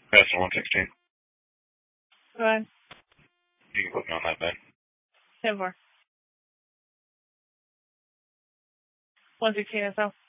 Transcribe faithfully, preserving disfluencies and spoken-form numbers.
Passenger one sixteen. Go ahead. You can put me on that bed. ten four. one sixteen S L.